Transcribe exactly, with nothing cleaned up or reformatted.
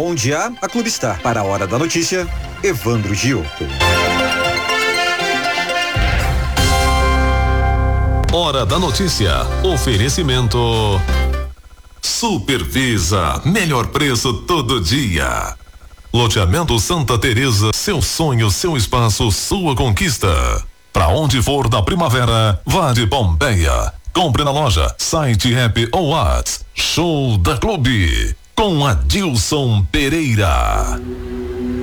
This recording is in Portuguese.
onde há a Clube Star. Para a Hora da Notícia, Evandro Gil. Hora da Notícia. Oferecimento Supervisa, melhor preço todo dia. Loteamento Santa Teresa, seu sonho, seu espaço, sua conquista. Pra onde for da primavera, vá de Pompeia. Compre na loja, site, app ou WhatsApp. Show da Clube, com Adilson Pereira.